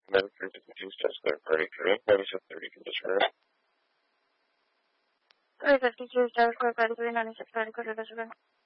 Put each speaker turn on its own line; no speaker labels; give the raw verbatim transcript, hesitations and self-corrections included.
And then for fifty-two steps, third party crew, ninety-six thirty conditioner.
three fifty-two, Tower Square, thirty-three ninety-six, thirty, quarter disregard.